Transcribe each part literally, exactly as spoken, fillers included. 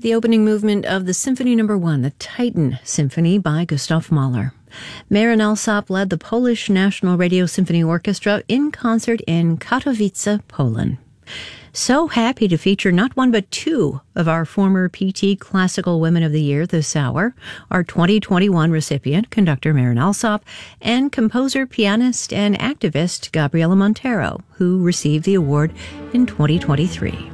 the opening movement of the Symphony Number One, the Titan Symphony by Gustav Mahler. Marin Alsop led the Polish National Radio Symphony Orchestra in concert in Katowice, Poland. So happy to feature not one but two of our former P T Classical Women of the Year this hour, our twenty twenty-one recipient, conductor Marin Alsop, and composer, pianist, and activist Gabriela Montero, who received the award in twenty twenty-three.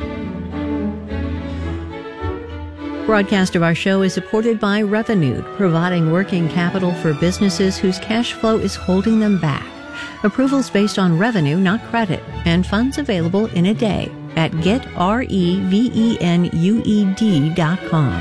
Broadcast of our show is supported by Revenued, providing working capital for businesses whose cash flow is holding them back. Approvals based on revenue, not credit, and funds available in a day at get revenued dot com.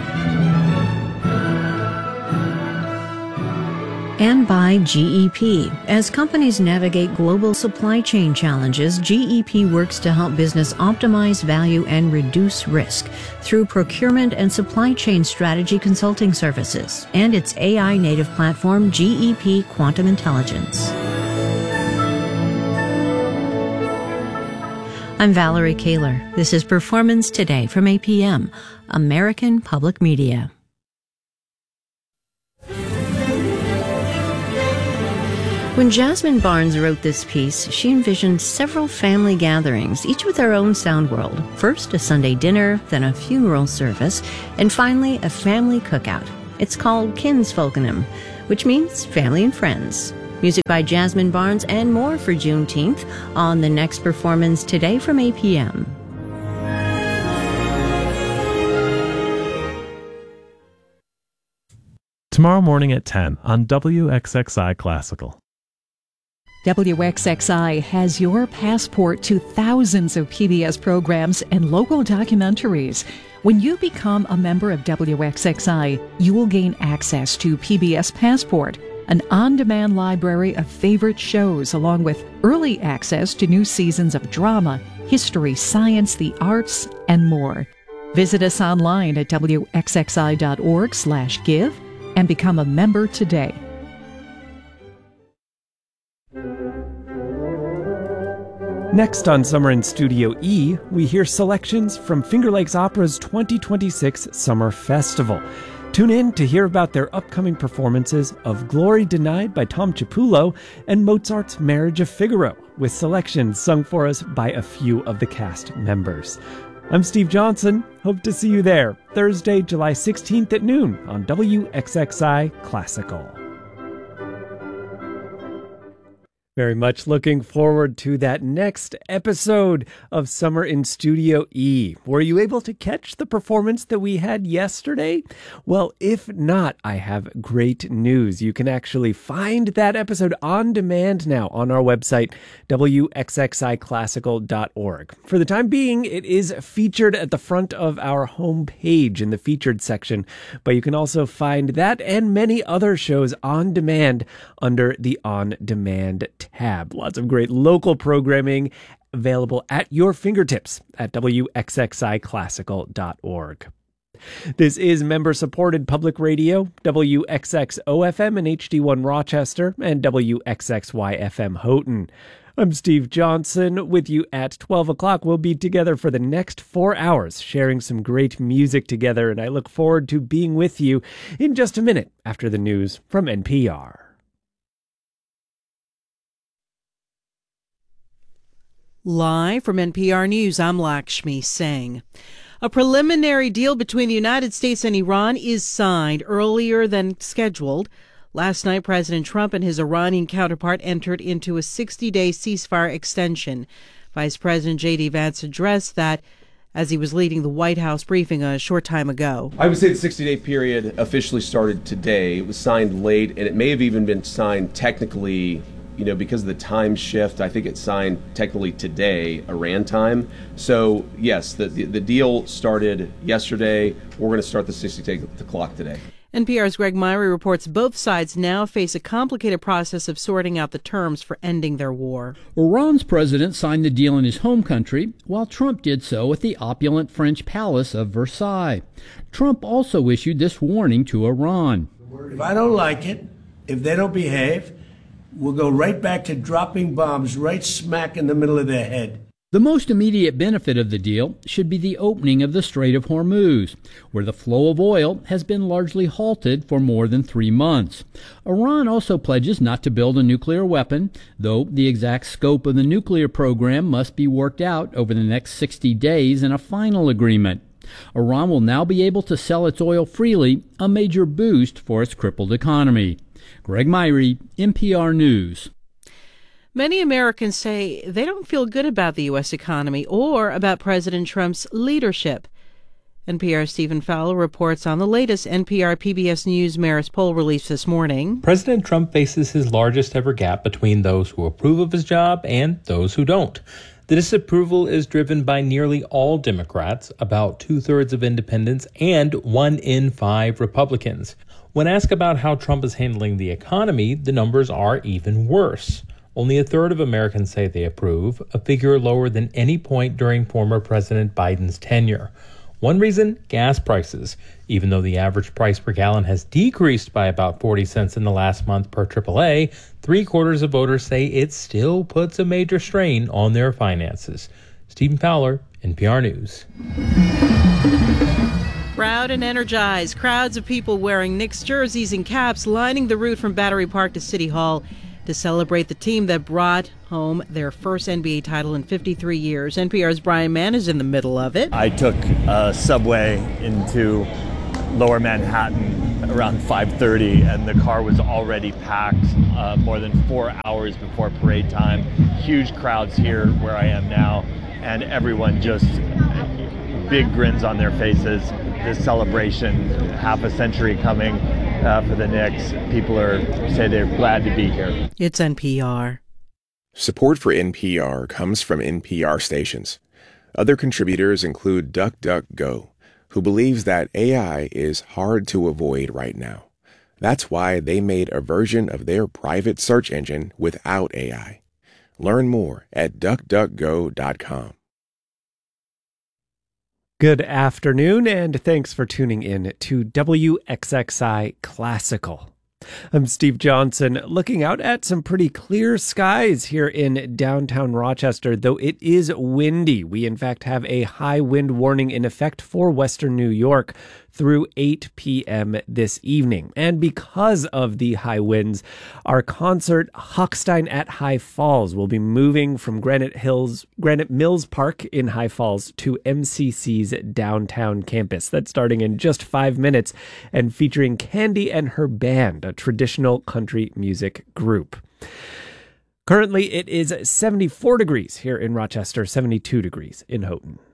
And by G E P. As companies navigate global supply chain challenges, G E P works to help business optimize value and reduce risk through procurement and supply chain strategy consulting services and its A I-native platform, G E P Quantum Intelligence. I'm Valerie Kaler. This is Performance Today from A P M, American Public Media. When Jasmine Barnes wrote this piece, she envisioned several family gatherings, each with their own sound world. First, a Sunday dinner, then a funeral service, and finally, a family cookout. It's called Kinsfolkenum, which means family and friends. Music by Jasmine Barnes and more for Juneteenth on the next Performance Today from A P M. Tomorrow morning at ten on W X X I Classical. W X X I has your passport to thousands of P B S programs and local documentaries. When you become a member of W X X I, you will gain access to P B S Passport, an on-demand library of favorite shows, along with early access to new seasons of drama, history, science, the arts, and more. Visit us online at W X X I dot org slash give and become a member today. Next on Summer in Studio E, we hear selections from Finger Lakes Opera's twenty twenty-six Summer Festival. Tune in to hear about their upcoming performances of Glory Denied by Tom Chiapullo and Mozart's Marriage of Figaro, with selections sung for us by a few of the cast members. I'm Steve Johnson. Hope to see you there Thursday, July sixteenth at noon on W X X I Classical. Very much looking forward to that next episode of Summer in Studio E. Were you able to catch the performance that we had yesterday? Well, if not, I have great news. You can actually find that episode on demand now on our website, W X X I classical dot org. For the time being, it is featured at the front of our homepage in the featured section, but you can also find that and many other shows on demand under the On Demand tab. Lots of great local programming available at your fingertips at W X X I classical dot org. This is member-supported public radio, W X X O F M and H D one Rochester, and W X X Y F M Houghton. I'm Steve Johnson with you at twelve o'clock. We'll be together for the next four hours, sharing some great music together, and I look forward to being with you in just a minute after the news from N P R. Live from N P R News, I'm Lakshmi Singh. A preliminary deal between the United States and Iran is signed earlier than scheduled. Last night, President Trump and his Iranian counterpart entered into a sixty-day ceasefire extension. Vice President J D. Vance addressed that as he was leading the White House briefing a short time ago. I would say the sixty-day period officially started today. It was signed late, and it may have even been signed technically, you know, because of the time shift. I think it's signed technically today, Iran time. So, yes, the, the, the deal started yesterday. We're going to start the sixty-day clock today. N P R's Greg Myrie reports both sides now face a complicated process of sorting out the terms for ending their war. Iran's president signed the deal in his home country, while Trump did so at the opulent French palace of Versailles. Trump also issued this warning to Iran. If I don't like it, if they don't behave, we'll go right back to dropping bombs right smack in the middle of their head. The most immediate benefit of the deal should be the opening of the Strait of Hormuz, where the flow of oil has been largely halted for more than three months. Iran also pledges not to build a nuclear weapon, though the exact scope of the nuclear program must be worked out over the next sixty days in a final agreement. Iran will now be able to sell its oil freely, a major boost for its crippled economy. Greg Myrie, N P R News. Many Americans say they don't feel good about the U S economy or about President Trump's leadership. N P R's Stephen Fowler reports on the latest N P R P B S News Marist poll released this morning. President Trump faces his largest ever gap between those who approve of his job and those who don't. The disapproval is driven by nearly all Democrats, about two-thirds of independents, and one in five Republicans. When asked about how Trump is handling the economy, the numbers are even worse. Only a third of Americans say they approve, a figure lower than any point during former President Biden's tenure. One reason, gas prices. Even though the average price per gallon has decreased by about forty cents in the last month per triple A, three-quarters of voters say it still puts a major strain on their finances. Stephen Fowler, N P R News. Proud and energized, crowds of people wearing Knicks jerseys and caps lining the route from Battery Park to City Hall to celebrate the team that brought home their first N B A title in fifty-three years. N P R's Brian Mann is in the middle of it. I took a subway into Lower Manhattan around five thirty, and the car was already packed uh, more than four hours before parade time. Huge crowds here where I am now, and everyone just big grins on their faces. This celebration, half a century coming uh, for the Knicks. People are say they're glad to be here. It's N P R. Support for N P R comes from N P R stations. Other contributors include DuckDuckGo, who believes that A I is hard to avoid right now. That's why they made a version of their private search engine without A I. Learn more at duck duck go dot com. Good afternoon, and thanks for tuning in to W X X I Classical. I'm Steve Johnson, looking out at some pretty clear skies here in downtown Rochester, though it is windy. We, in fact, have a high wind warning in effect for western New York through eight p.m. this evening. And because of the high winds, our concert Hochstein at High Falls will be moving from Granite Hills, Granite Mills Park in High Falls to M C C's downtown campus. That's starting in just five minutes and featuring Candy and her band, a traditional country music group. Currently, it is seventy-four degrees here in Rochester, seventy-two degrees in Houghton.